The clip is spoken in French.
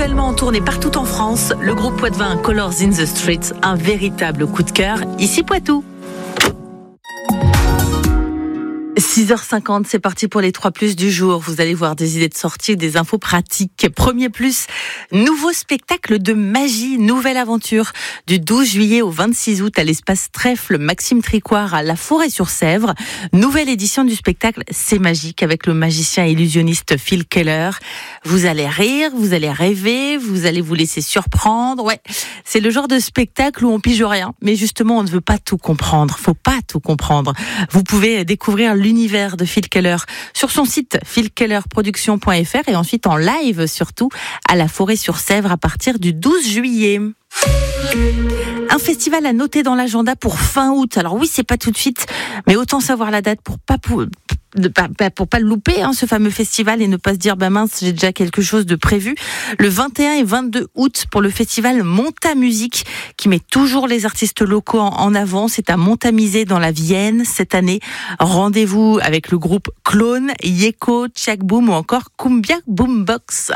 Actuellement en tournée partout en France, le groupe poitevin Colors in the Streets, un véritable coup de cœur, ici Poitou. 6h50, c'est parti pour les 3 plus du jour. Vous allez voir des idées de sortie, des infos pratiques. Premier plus, nouveau spectacle de magie, nouvelle aventure. Du 12 juillet au 26 août à l'espace Trèfle Maxime Tricoire à La Forêt-sur-Sèvre. Nouvelle édition du spectacle C'est magique avec le magicien et illusionniste Phil Keller. Vous allez rire, vous allez rêver, vous allez vous laisser surprendre. Ouais, c'est le genre de spectacle où on pige rien. Mais justement, on ne veut pas tout comprendre. Faut pas tout comprendre. Vous pouvez découvrir l'univers de Phil Keller sur son site philkellerproduction.fr et ensuite en live surtout à La Forêt-sur-Sèvre à partir du 12 juillet. Un festival à noter dans l'agenda pour fin août. Alors oui, c'est pas tout de suite, mais autant savoir la date pour pas le louper, ce fameux festival, et ne pas se dire mince, j'ai déjà quelque chose de prévu. Le 21 et 22 août pour le festival Monta Musique qui met toujours les artistes locaux en avant. C'est à Montamisé dans la Vienne cette année. Rendez-vous avec le groupe Clone, Yeko, Tchak Boom ou encore Kumbia Boombox.